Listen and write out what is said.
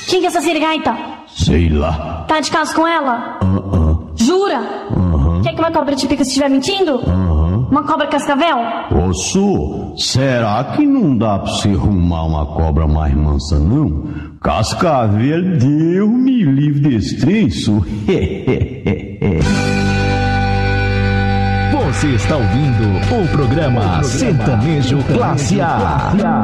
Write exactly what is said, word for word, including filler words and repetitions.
Quem que é essa sirigaita? Sei lá. Tá de caso com ela? Uh-uh. Jura? Uhum. Quer que uma cobra te pica se estiver mentindo? Uhum. Uma cobra cascavel? Ô, Su, será que não dá pra você arrumar uma cobra mais mansa, não? Cascavel, Deus me livre desse trem, Su. Você está ouvindo o programa Sertanejo Classe A.